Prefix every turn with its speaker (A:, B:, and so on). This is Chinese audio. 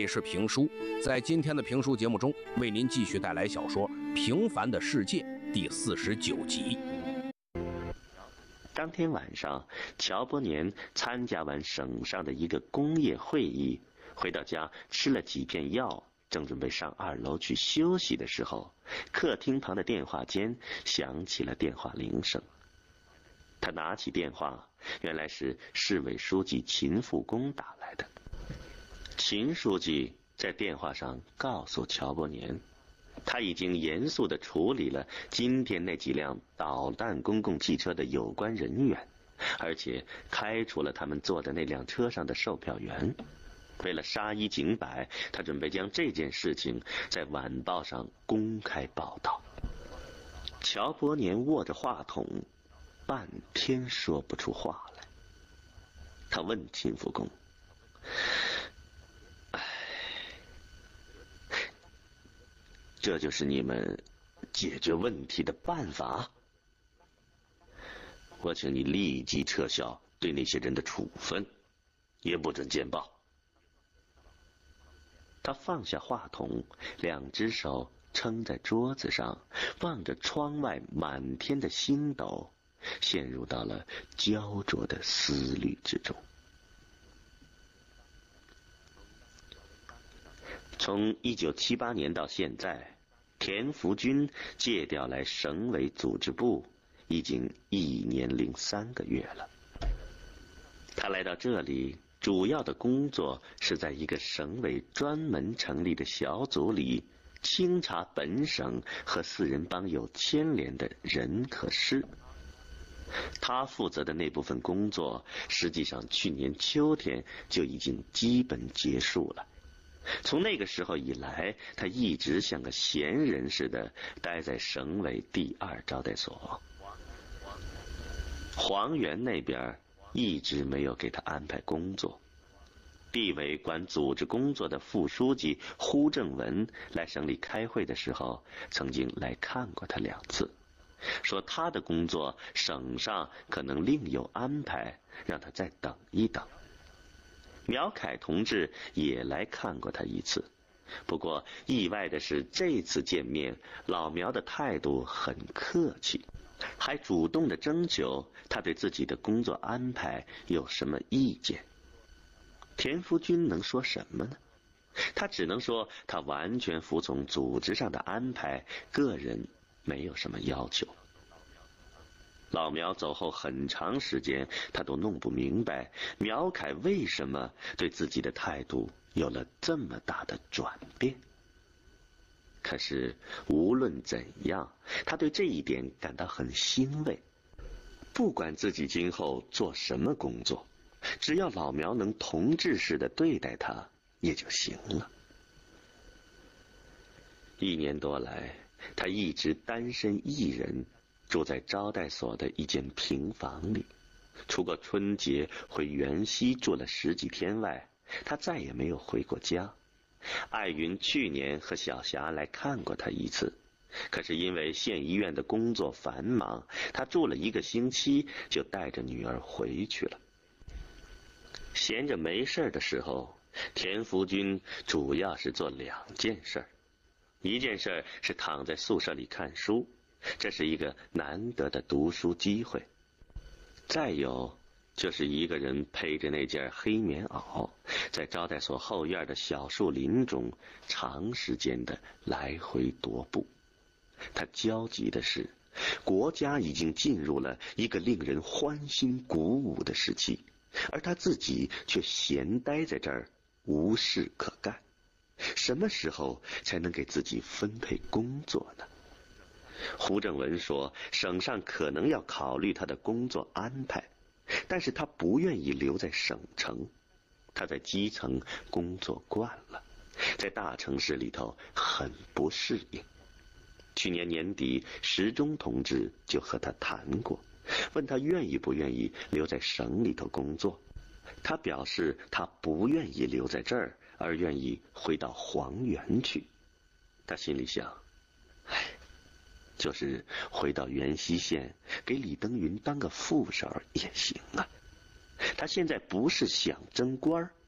A: 这是评书，在今天的评书节目中，为您继续带来小说《平凡的世界》第49集。
B: 当天晚上，乔伯年参加完省上的一个工业会议，回到家吃了几片药，正准备上2楼去休息的时候，客厅旁的电话间响起了电话铃声。他拿起电话，原来是市委书记秦复公打来的。秦书记在电话上告诉乔伯年，他已经严肃地处理了今天那几辆导弹公共汽车的有关人员，而且开除了他们坐的那辆车上的售票员。为了杀一儆百，他准备将这件事情在晚报上公开报道。乔伯年握着话筒，半天说不出话来。他问秦复公：这就是你们解决问题的办法？我请你立即撤销对那些人的处分，也不准见报。他放下话筒，2只手撑在桌子上，望着窗外满天的星斗，陷入到了焦灼的思虑之中。从1978年到现在，田福军借调来省委组织部已经1年零3个月了。他来到这里，主要的工作是在一个省委专门成立的小组里清查本省和4人帮有牵连的人和事。他负责的那部分工作，实际上去年秋天就已经基本结束了。从那个时候以来，他一直像个闲人似的待在省委第2招待所。黄原那边一直没有给他安排工作。地委管组织工作的副书记胡正文来省里开会的时候，曾经来看过他2次，说他的工作省上可能另有安排，让他再等一等。苗凯同志也来看过他1次，不过意外的是，这次见面老苗的态度很客气，还主动地征求他对自己的工作安排有什么意见。田福军能说什么呢？他只能说他完全服从组织上的安排，个人没有什么要求。老苗走后很长时间，他都弄不明白苗凯为什么对自己的态度有了这么大的转变。可是无论怎样，他对这一点感到很欣慰。不管自己今后做什么工作，只要老苗能同志似的对待他也就行了。1年多来，他一直单身一人，住在招待所的一间平房里，除过春节回原西住了10几天外，他再也没有回过家。艾云去年和小霞来看过他1次，可是因为县医院的工作繁忙，他住了1个星期就带着女儿回去了。闲着没事的时候，田福军主要是做2件事。一件事是躺在宿舍里看书，这是一个难得的读书机会。再有就是一个人披着那件黑棉袄，在招待所后院的小树林中长时间的来回踱步。他焦急的是，国家已经进入了一个令人欢欣鼓舞的时期，而他自己却闲待在这儿，无事可干。什么时候才能给自己分配工作呢？胡正文说，省上可能要考虑他的工作安排，但是他不愿意留在省城。他在基层工作惯了，在大城市里头很不适应。去年年底，时中同志就和他谈过，问他愿意不愿意留在省里头工作。他表示他不愿意留在这儿，而愿意回到黄原去。他心里想，就是回到原西县给李登云当个副手也行啊。他现在不是想争官，